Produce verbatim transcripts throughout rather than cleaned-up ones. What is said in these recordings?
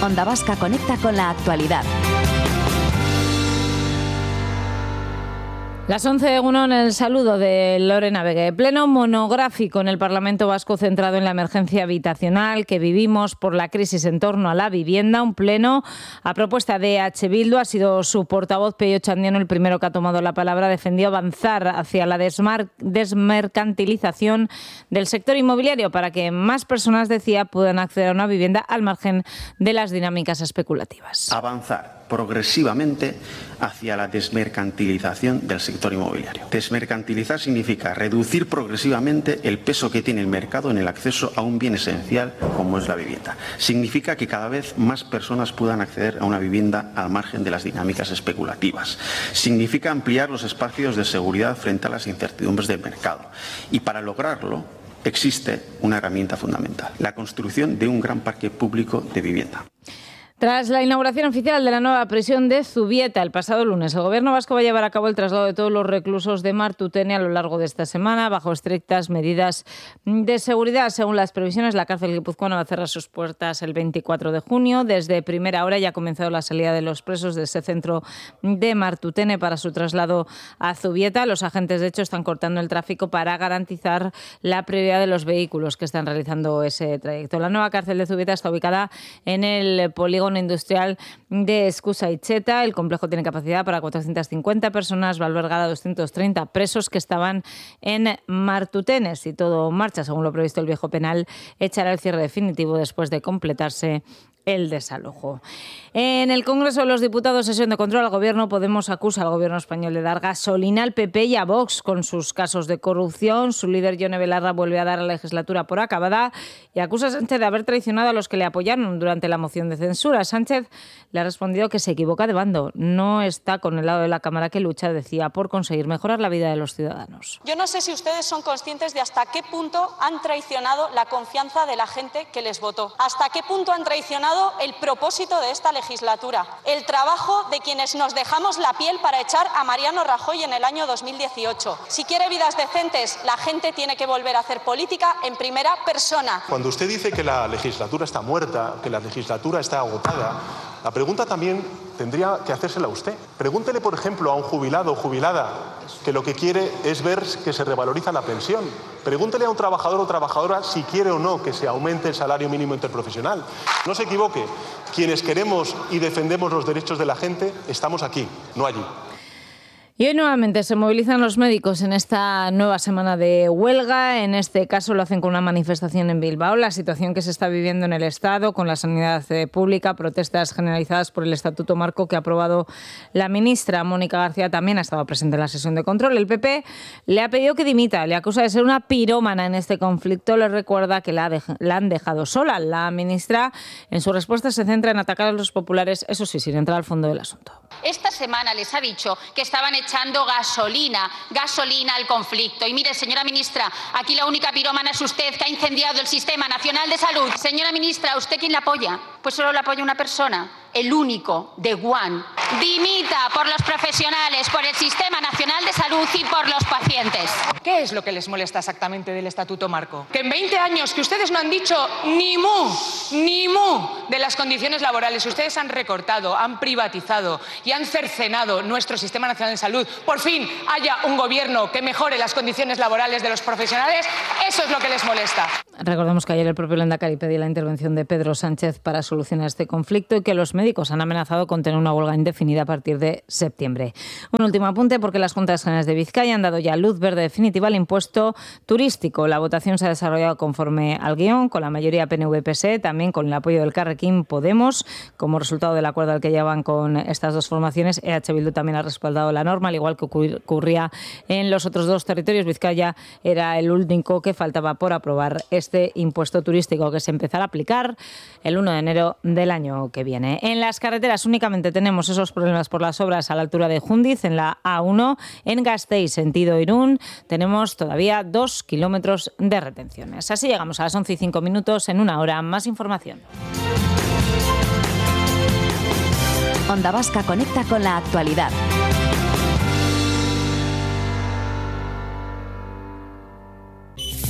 Onda Vasca conecta con la actualidad. Las once, uno en el saludo de Lorena Vegue. Pleno monográfico en el Parlamento Vasco centrado en la emergencia habitacional que vivimos por la crisis en torno a la vivienda. Un pleno a propuesta de E H Bildu. Ha sido su portavoz, Peio Otxandiano, el primero que ha tomado la palabra. Defendió avanzar hacia la desmar- desmercantilización del sector inmobiliario para que más personas, decía, puedan acceder a una vivienda al margen de las dinámicas especulativas. Avanzar progresivamente hacia la desmercantilización del sector inmobiliario. Desmercantilizar significa reducir progresivamente el peso que tiene el mercado en el acceso a un bien esencial como es la vivienda. Significa que cada vez más personas puedan acceder a una vivienda al margen de las dinámicas especulativas. Significa ampliar los espacios de seguridad frente a las incertidumbres del mercado. Y para lograrlo existe una herramienta fundamental: la construcción de un gran parque público de vivienda. Tras la inauguración oficial de la nueva prisión de Zubieta el pasado lunes, el Gobierno vasco va a llevar a cabo el traslado de todos los reclusos de Martutene a lo largo de esta semana, bajo estrictas medidas de seguridad. Según las previsiones, la cárcel guipuzcoana va a cerrar sus puertas el veinticuatro de junio. Desde primera hora ya ha comenzado la salida de los presos de ese centro de Martutene para su traslado a Zubieta. Los agentes, de hecho, están cortando el tráfico para garantizar la prioridad de los vehículos que están realizando ese trayecto. La nueva cárcel de Zubieta está ubicada en el polígono industrial de Eskusaitzeta. El complejo tiene capacidad para cuatrocientas cincuenta personas, va a albergar a doscientos treinta presos que estaban en Martutene. Si todo marcha según lo previsto, el viejo penal echará el cierre definitivo después de completarse el desalojo. En el Congreso de los Diputados, sesión de control al Gobierno, Podemos acusa al Gobierno español de dar gasolina al P P y a Vox con sus casos de corrupción. Su líder, Yone Belarra, vuelve a dar a la legislatura por acabada y acusa a Sánchez de haber traicionado a los que le apoyaron durante la moción de censura. Sánchez le ha respondido que se equivoca de bando. No está con el lado de la Cámara que lucha, decía, por conseguir mejorar la vida de los ciudadanos. Yo no sé si ustedes son conscientes de hasta qué punto han traicionado la confianza de la gente que les votó. Hasta qué punto han traicionado el propósito de esta legislatura, el trabajo de quienes nos dejamos la piel para echar a Mariano Rajoy en el año dos mil dieciocho. Si quiere vidas decentes, la gente tiene que volver a hacer política en primera persona. Cuando usted dice que la legislatura está muerta, que la legislatura está agotada, la pregunta también tendría que hacérsela usted. Pregúntele, por ejemplo, a un jubilado o jubilada que lo que quiere es ver que se revaloriza la pensión. Pregúntele a un trabajador o trabajadora si quiere o no que se aumente el salario mínimo interprofesional. No se equivoque, quienes queremos y defendemos los derechos de la gente estamos aquí, no allí. Y hoy nuevamente se movilizan los médicos en esta nueva semana de huelga. En este caso lo hacen con una manifestación en Bilbao. La situación que se está viviendo en el Estado con la sanidad pública, protestas generalizadas por el Estatuto Marco que ha aprobado la ministra Mónica García, también ha estado presente en la sesión de control. El P P le ha pedido que dimita, le acusa de ser una pirómana en este conflicto. Le recuerda que la, dej- la han dejado sola. La ministra en su respuesta se centra en atacar a los populares, eso sí, sin entrar al fondo del asunto. Esta semana les ha dicho que estaban echando gasolina, gasolina al conflicto. Y mire, señora ministra, aquí la única pirómana es usted, que ha incendiado el Sistema Nacional de Salud. Señora ministra, ¿usted quién la apoya? Pues solo la apoya una persona, el único, de One. Dimita por los profesionales, por el Sistema Nacional de Salud y por los pacientes. ¿Qué es lo que les molesta exactamente del Estatuto Marco? Que en veinte años que ustedes no han dicho ni mu, ni mu de las condiciones laborales. Ustedes han recortado, han privatizado y han cercenado nuestro Sistema Nacional de Salud. Por fin haya un gobierno que mejore las condiciones laborales de los profesionales. Eso es lo que les molesta. Recordemos que ayer el propio Lehendakari pedía la intervención de Pedro Sánchez para solucionar este conflicto y que los médicos han amenazado con tener una huelga indefinida a partir de septiembre. Un último apunte, porque las Juntas Generales de Vizcaya han dado ya luz verde definitiva al impuesto turístico. La votación se ha desarrollado conforme al guión, con la mayoría P N V P S E, también con el apoyo del Carrequín Podemos. Como resultado del acuerdo al que llevan con estas dos formaciones, E H Bildu también ha respaldado la norma, al igual que ocurría en los otros dos territorios. Vizcaya era el único que faltaba por aprobar este impuesto turístico, que se empezará a aplicar el uno de enero del año que viene. En las carreteras únicamente tenemos esos problemas por las obras a la altura de Jundiz, en la A uno. En Gasteiz, sentido Irún, tenemos todavía dos kilómetros de retenciones. Así llegamos a las once y cinco minutos. En una hora, más información. Onda Vasca conecta con la actualidad.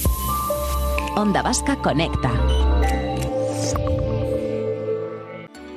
Onda Vasca conecta.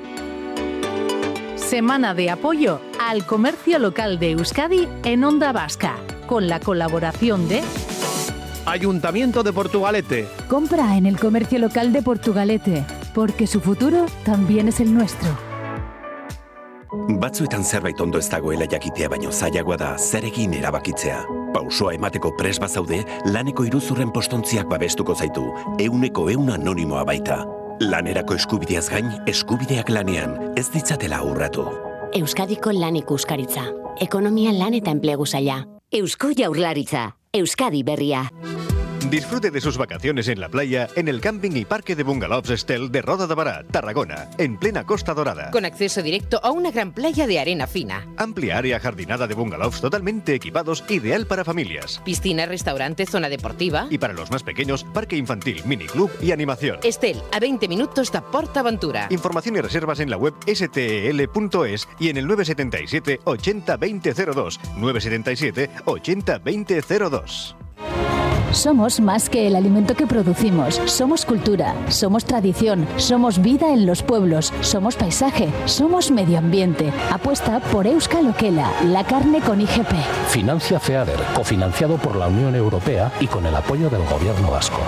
Semana de apoyo al comercio local de Euskadi en Onda Vasca, con la colaboración de Ayuntamiento de Portugalete. Compra en el comercio local de Portugalete, porque su futuro también es el nuestro. Batzuetan zerbait ondo ez dagoela jakitea baino zailagoa da zer egin erabakitzea. Pausoa emateko pres bazaude, laneko iruzurren postontziak babestuko zaitu, euneko eun anonimoa baita. Lanerako eskubideaz gain, eskubideak lanean, ez ditzatela urratu. Euskadiko lan ikuskaritza. Ekonomia, lan eta enplegu saila. Eusko Jaurlaritza. Euskadi berria. Disfrute de sus vacaciones en la playa en el camping y parque de bungalows Estel de Roda de Bará, Tarragona, en plena Costa Dorada. Con acceso directo a una gran playa de arena fina. Amplia área jardinada de bungalows totalmente equipados, ideal para familias. Piscina, restaurante, zona deportiva. Y para los más pequeños, parque infantil, miniclub y animación. Estel, a veinte minutos de PortAventura. Información y reservas en la web s t e l punto es y en el nueve siete siete, ochenta, veinte cero dos. nueve siete siete, ochenta, veinte cero dos. Somos más que el alimento que producimos. Somos cultura, somos tradición, somos vida en los pueblos, somos paisaje, somos medio ambiente. Apuesta por Euskal Okela, la carne con I G P. Financia FEADER, cofinanciado por la Unión Europea y con el apoyo del Gobierno vasco.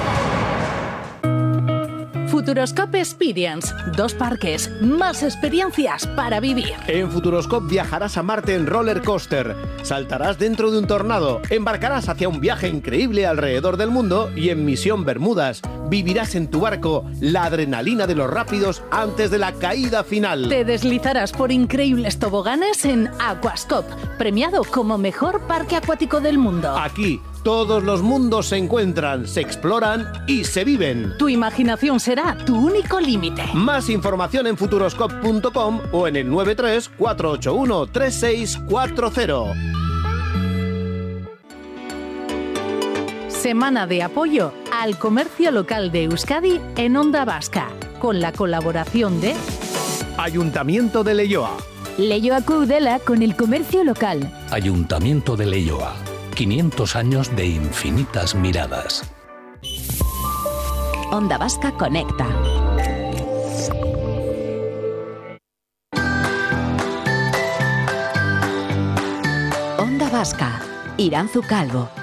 Futuroscope Experience. Dos parques, más experiencias para vivir. En Futuroscope viajarás a Marte en roller coaster, saltarás dentro de un tornado, embarcarás hacia un viaje increíble alrededor del mundo y en Misión Bermudas vivirás en tu barco la adrenalina de los rápidos antes de la caída final. Te deslizarás por increíbles toboganes en Aquascope, premiado como mejor parque acuático del mundo. Aquí todos los mundos se encuentran, se exploran y se viven. Tu imaginación será tu único límite. Más información en futuroscope punto com o en el nueve tres, cuatro ocho uno, tres seis cuatro cero. Semana de apoyo al comercio local de Euskadi en Onda Vasca, con la colaboración de Ayuntamiento de Leioa. Leioa Cuudela con el comercio local. Ayuntamiento de Leioa. quinientos años de infinitas miradas. Onda Vasca conecta. Onda Vasca, Iranzu Calvo.